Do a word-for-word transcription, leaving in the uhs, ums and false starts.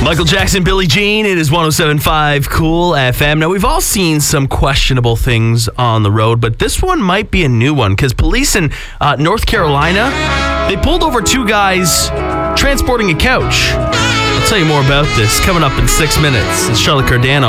Michael Jackson, Billie Jean. It is one oh seven point five Cool F M. Now, we've all seen some questionable things on the road, but this one might be a new one because police in uh, North Carolina, they pulled over two guys transporting a couch. I'll tell you more about this coming up in six minutes. It's Charlotte Cardano.